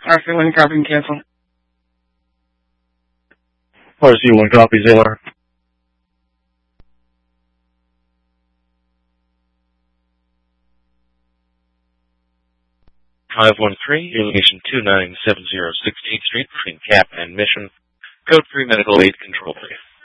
RC1 copy and cancel. RC1 copy, Zalar. 513, your location 2970 16th Street between Cap and Mission. Code 3 Medical Aid Control 3.